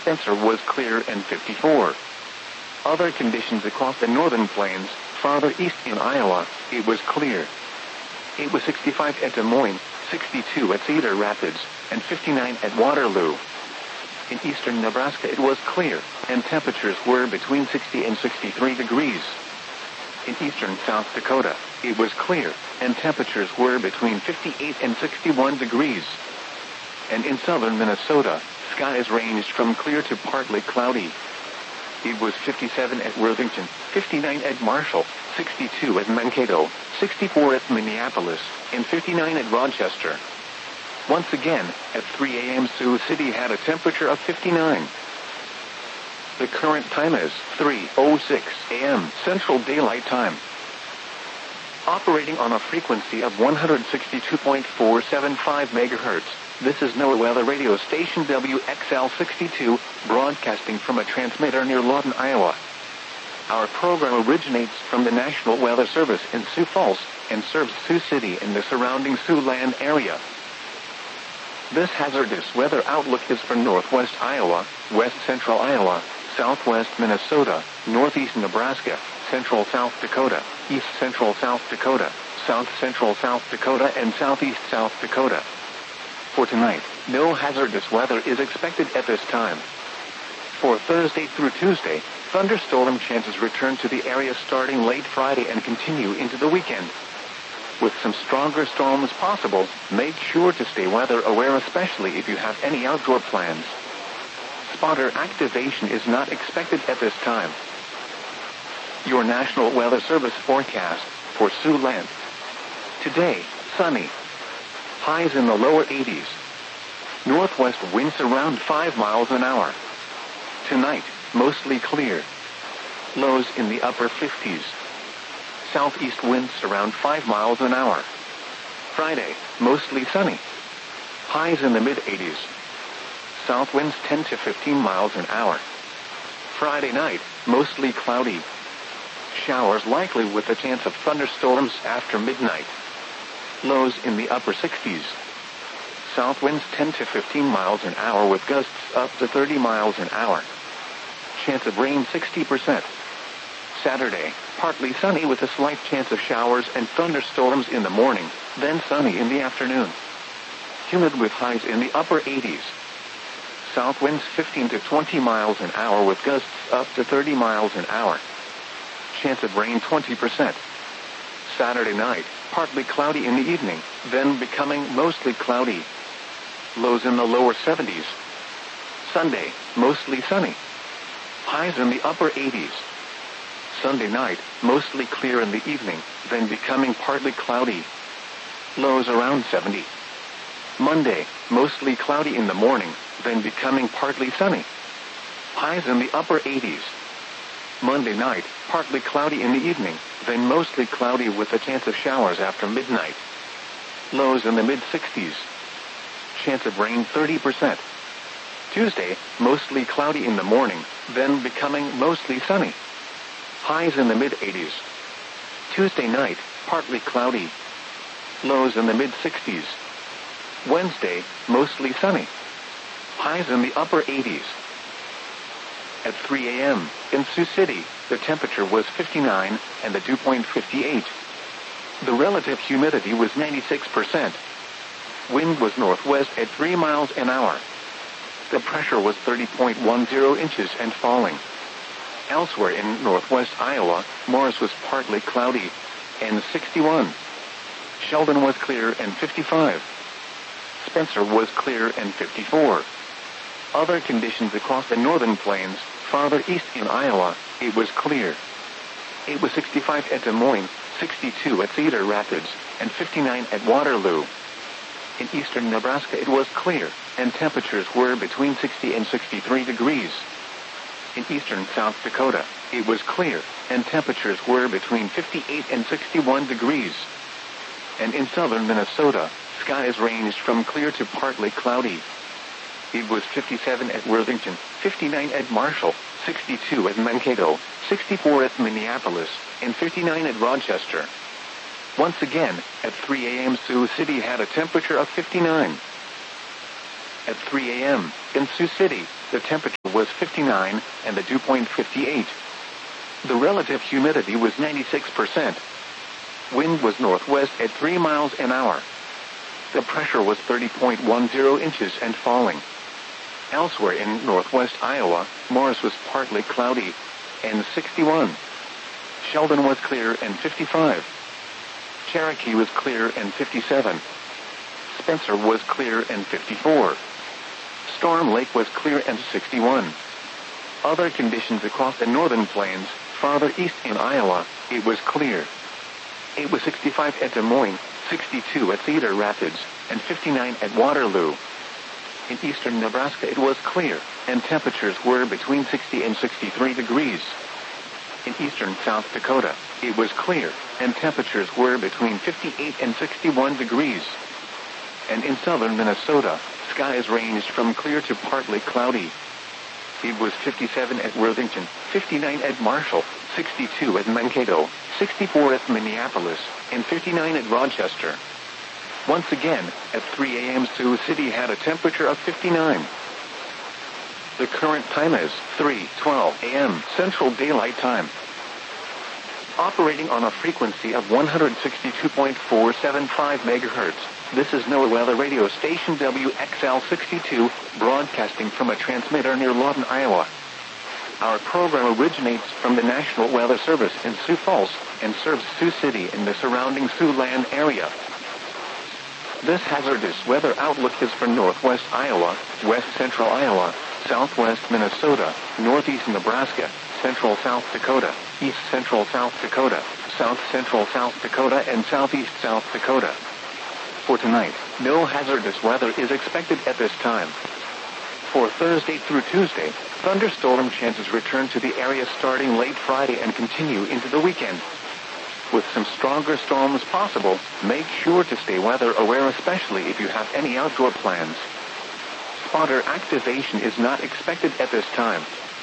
Spencer was clear and 54. Other conditions across the northern plains, farther east in Iowa, it was clear. It was 65 at Des Moines, 62 at Cedar Rapids, and 59 at Waterloo. In eastern Nebraska it was clear, and temperatures were between 60 and 63 degrees. In eastern South Dakota, it was clear, and temperatures were between 58 and 61 degrees. And in southern Minnesota, skies ranged from clear to partly cloudy. It was 57 at Worthington, 59 at Marshall, 62 at Mankato, 64 at Minneapolis, and 59 at Rochester. Once again, at 3 a.m. Sioux City had a temperature of 59. The current time is 3:06 a.m. Central Daylight Time. Operating on a frequency of 162.475 MHz, this is NOAA Weather Radio Station WXL62, broadcasting from a transmitter near Lawton, Iowa. Our program originates from the National Weather Service in Sioux Falls and serves Sioux City and the surrounding Siouxland area. This hazardous weather outlook is for northwest Iowa, west central Iowa, southwest Minnesota, northeast Nebraska, central South Dakota, east central South Dakota, south central South Dakota, and southeast South Dakota. For tonight, no hazardous weather is expected at this time. For Thursday through Tuesday, thunderstorm chances return to the area starting late Friday and continue into the weekend. With some stronger storms possible, make sure to stay weather aware, especially if you have any outdoor plans. Spotter activation is not expected at this time. Your National Weather Service forecast for Siouxland. Today, sunny. Highs in the lower 80s. Northwest winds around 5 miles an hour. Tonight, mostly clear. Lows in the upper 50s. Southeast winds around 5 miles an hour. Friday, mostly sunny. Highs in the mid-80s. South winds 10 to 15 miles an hour. Friday night, mostly cloudy. Showers likely with a chance of thunderstorms after midnight. Lows in the upper 60s. South winds 10 to 15 miles an hour with gusts up to 30 miles an hour. Chance of rain 60%. Saturday, partly sunny with a slight chance of showers and thunderstorms in the morning, then sunny in the afternoon. Humid with highs in the upper 80s. South winds 15 to 20 miles an hour with gusts up to 30 miles an hour. Chance of rain 20%. Saturday night, partly cloudy in the evening, then becoming mostly cloudy. Lows in the lower 70s. Sunday, mostly sunny. Highs in the upper 80s. Sunday night, mostly clear in the evening, then becoming partly cloudy. Lows around 70. Monday, mostly cloudy in the morning, then becoming partly sunny. Highs in the upper 80s. Monday night, partly cloudy in the evening, then mostly cloudy with a chance of showers after midnight. Lows in the mid-60s. Chance of rain 30%. Tuesday, mostly cloudy in the morning, then becoming mostly sunny. Highs in the mid-80s. Tuesday night, partly cloudy. Lows in the mid-60s. Wednesday, mostly sunny. Highs in the upper 80s. At 3 a.m., in Sioux City, the temperature was 59 and the dew point 58. The relative humidity was 96%. Wind was northwest at 3 miles an hour. The pressure was 30.10 inches and falling. Elsewhere in northwest Iowa, Morris was partly cloudy and 61. Sheldon was clear and 55. Spencer was clear and 54. Other conditions across the northern plains, farther east in Iowa, it was clear. It was 65 at Des Moines, 62 at Cedar Rapids, and 59 at Waterloo. In eastern Nebraska it was clear, and temperatures were between 60 and 63 degrees. In eastern South Dakota, it was clear, and temperatures were between 58 and 61 degrees. And in southern Minnesota, skies ranged from clear to partly cloudy. It was 57 at Worthington, 59 at Marshall, 62 at Mankato, 64 at Minneapolis, and 59 at Rochester. Once again, at 3 a.m. Sioux City had a temperature of 59. At 3 a.m., in Sioux City, the the temperature was 59, and the dew point 58. The relative humidity was 96%. Wind was northwest at 3 miles an hour. The pressure was 30.10 inches and falling. Elsewhere in northwest Iowa, Morris was partly cloudy, and 61. Sheldon was clear and 55. Cherokee was clear and 57. Spencer was clear and 54. Storm Lake was clear and 61. Other conditions across the northern plains, farther east in Iowa, it was clear. It was 65 at Des Moines, 62 at Cedar Rapids, and 59 at Waterloo. In eastern Nebraska it was clear, and temperatures were between 60 and 63 degrees. In eastern South Dakota, it was clear, and temperatures were between 58 and 61 degrees. And in southern Minnesota, skies ranged from clear to partly cloudy. It was 57 at Worthington, 59 at Marshall, 62 at Mankato, 64 at Minneapolis, and 59 at Rochester. Once again, at 3 a.m. Sioux City had a temperature of 59. The current time is 3:12 a.m. Central Daylight Time. Operating on a frequency of 162.475 megahertz, this is NOAA Weather Radio Station WXL62, broadcasting from a transmitter near Lawton, Iowa. Our program originates from the National Weather Service in Sioux Falls and serves Sioux City and the surrounding Siouxland area. This hazardous weather outlook is for northwest Iowa, west central Iowa, southwest Minnesota, northeast Nebraska, central South Dakota, east central South Dakota, south central South Dakota, and southeast South Dakota. For tonight, no hazardous weather is expected at this time. For Thursday through Tuesday, thunderstorm chances return to the area starting late Friday and continue into the weekend. With some stronger storms possible, make sure to stay weather aware, especially if you have any outdoor plans. Spotter activation is not expected at this time.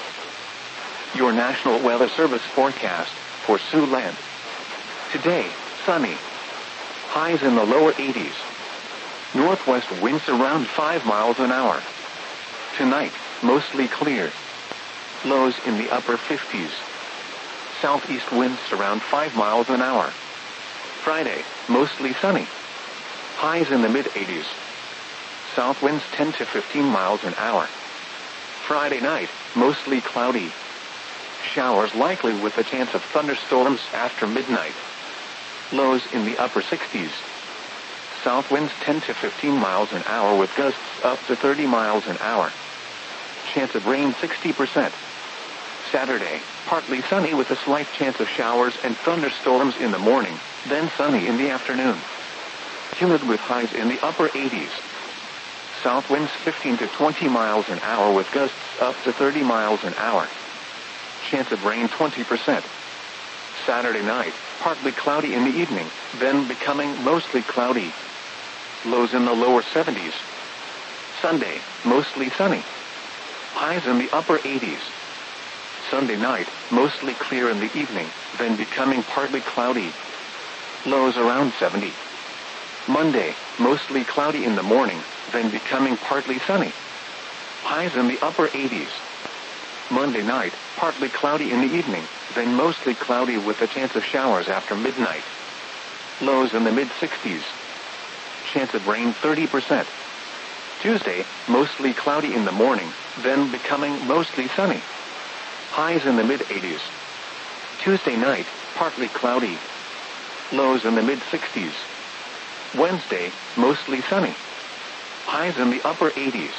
Your National Weather Service forecast for Siouxland. Today, sunny. Highs in the lower 80s. Northwest winds around 5 miles an hour. Tonight, mostly clear. Lows in the upper 50s. Southeast winds around 5 miles an hour. Friday, mostly sunny. Highs in the mid-80s. South winds 10 to 15 miles an hour. Friday night, mostly cloudy. Showers likely with a chance of thunderstorms after midnight. Lows in the upper 60s. South winds 10 to 15 miles an hour with gusts up to 30 miles an hour. Chance of rain 60%. Saturday, partly sunny with a slight chance of showers and thunderstorms in the morning, then sunny in the afternoon. Humid with highs in the upper 80s. South winds 15 to 20 miles an hour with gusts up to 30 miles an hour. Chance of rain 20%. Saturday night, partly cloudy in the evening, then becoming mostly cloudy. Lows in the lower 70s. Sunday, mostly sunny. Highs in the upper 80s. Sunday night, mostly clear in the evening, then becoming partly cloudy. Lows around 70. Monday, mostly cloudy in the morning, then becoming partly sunny. Highs in the upper 80s. Monday night, partly cloudy in the evening, then mostly cloudy with a chance of showers after midnight. Lows in the mid-60s. Chance of rain 30%. Tuesday, mostly cloudy in the morning, then becoming mostly sunny. Highs in the mid-80s. Tuesday night, partly cloudy. Lows in the mid-60s. Wednesday, mostly sunny. Highs in the upper 80s.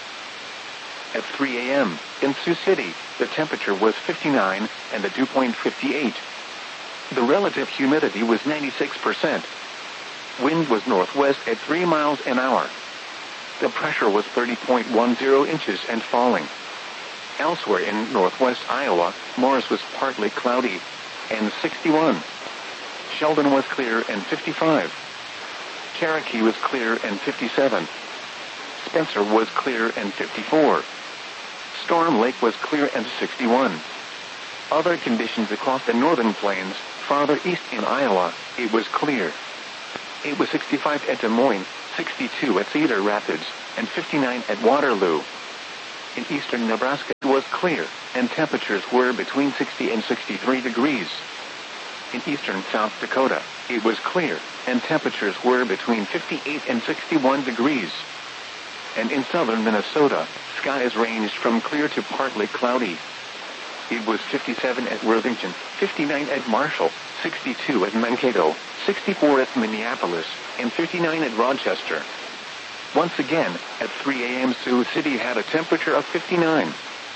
At 3 a.m., in Sioux City, the temperature was 59 and the dew point 58. The relative humidity was 96%. Wind was northwest at 3 miles an hour. The pressure was 30.10 inches and falling. Elsewhere in northwest Iowa, Morris was partly cloudy, and 61. Sheldon was clear and 55. Cherokee was clear and 57. Spencer was clear and 54. Storm Lake was clear and 61. Other conditions across the northern plains, farther east in Iowa, it was clear. It was 65 at Des Moines, 62 at Cedar Rapids, and 59 at Waterloo. In eastern Nebraska, it was clear, and temperatures were between 60 and 63 degrees. In eastern South Dakota, it was clear, and temperatures were between 58 and 61 degrees. And in southern Minnesota, skies ranged from clear to partly cloudy. It was 57 at Worthington, 59 at Marshall, 62 at Mankato, 64 at Minneapolis, and 59 at Rochester. Once again, at 3 a.m. Sioux City had a temperature of 59.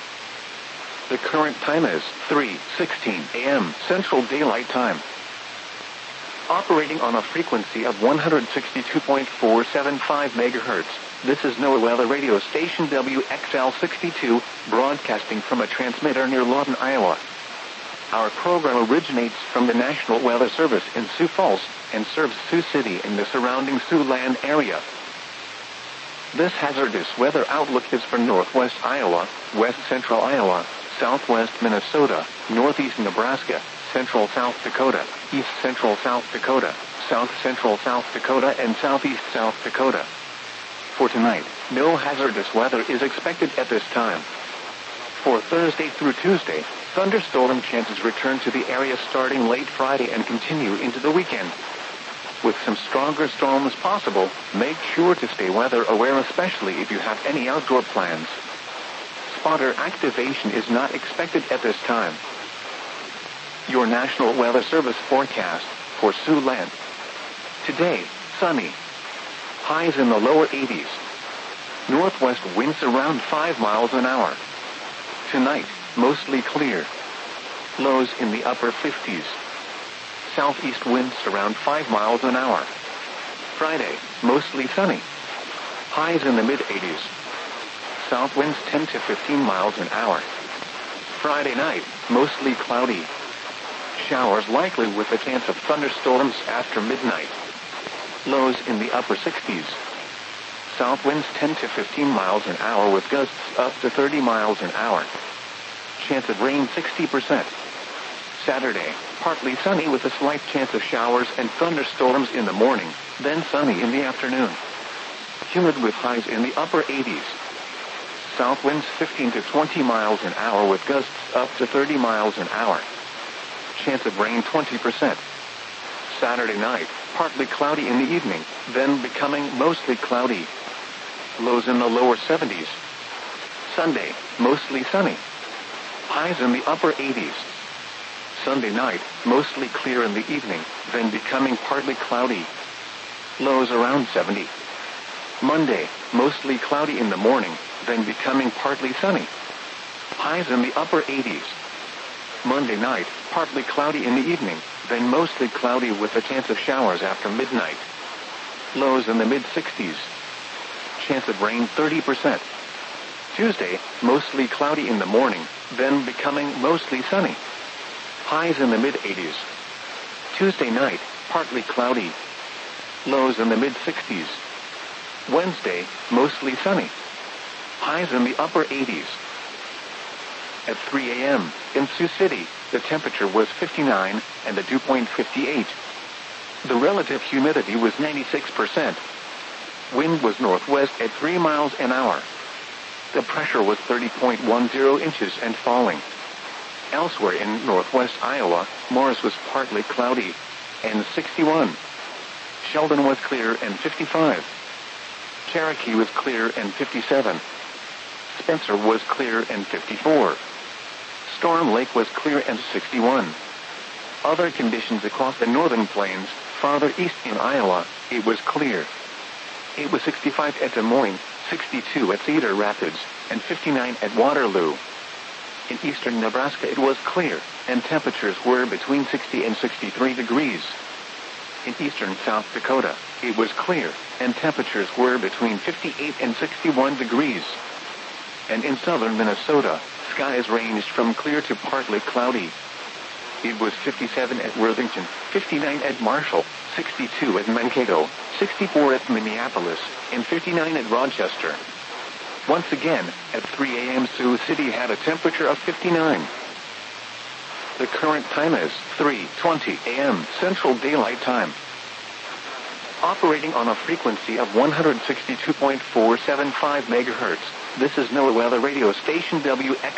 The current time is 3:16 a.m. Central Daylight Time. Operating on a frequency of 162.475 megahertz, this is NOAA Weather Radio Station WXL62, broadcasting from a transmitter near Lawton, Iowa. Our program originates from the National Weather Service in Sioux Falls and serves Sioux City and the surrounding Siouxland area. This hazardous weather outlook is for northwest Iowa, west central Iowa, southwest Minnesota, northeast Nebraska, central South Dakota, east central South Dakota, south central South Dakota, and southeast South Dakota. For tonight, no hazardous weather is expected at this time. For Thursday through Tuesday, thunderstorm chances return to the area starting late Friday and continue into the weekend. With some stronger storms possible, make sure to stay weather aware, especially if you have any outdoor plans. Spotter activation is not expected at this time. Your National Weather Service forecast for Siouxland. Today, sunny. Highs in the lower 80s. Northwest winds around 5 miles an hour. Tonight, mostly clear. Lows in the upper 50s. Southeast winds around 5 miles an hour. Friday, mostly sunny. Highs in the mid-80s. South winds 10 to 15 miles an hour. Friday night, mostly cloudy. Showers likely with a chance of thunderstorms after midnight. Lows in the upper 60s. South winds 10 to 15 miles an hour with gusts up to 30 miles an hour. Chance of rain 60%. Saturday, partly sunny with a slight chance of showers and thunderstorms in the morning, then sunny in the afternoon. Humid with highs in the upper 80s. South winds 15 to 20 miles an hour with gusts up to 30 miles an hour. Chance of rain 20%. Saturday night, partly cloudy in the evening, then becoming mostly cloudy. Lows in the lower 70s. Sunday, mostly sunny. Highs in the upper 80s. Sunday night, mostly clear in the evening, then becoming partly cloudy. Lows around 70. Monday, mostly cloudy in the morning, then becoming partly sunny. Highs in the upper 80s. Monday night, partly cloudy in the evening, then mostly cloudy with a chance of showers after midnight. Lows in the mid-60s. Chance of rain 30%. Tuesday, mostly cloudy in the morning, then becoming mostly sunny. Highs in the mid-80s. Tuesday night, partly cloudy. Lows in the mid-60s. Wednesday, mostly sunny. Highs in the upper 80s. At 3 a.m., in Sioux City, the temperature was 59 and the dew point 58. The relative humidity was 96%. Wind was northwest at 3 miles an hour. The pressure was 30.10 inches and falling. Elsewhere in northwest Iowa, Morris was partly cloudy and 61. Sheldon was clear and 55. Cherokee was clear and 57. Spencer was clear and 54. Storm Lake was clear and 61. Other conditions across the northern plains, farther east in Iowa, it was clear. It was 65 at Des Moines, 62 at Cedar Rapids, and 59 at Waterloo. In eastern Nebraska it was clear, and temperatures were between 60 and 63 degrees. In eastern South Dakota, it was clear, and temperatures were between 58 and 61 degrees. And in southern Minnesota, skies ranged from clear to partly cloudy. It was 57 at Worthington, 59 at Marshall, 62 at Mankato, 64 at Minneapolis, and 59 at Rochester. Once again, at 3 a.m. Sioux City had a temperature of 59. The current time is 3:20 a.m. Central Daylight Time. Operating on a frequency of 162.475 megahertz, This is NOAA Weather Radio Station WX.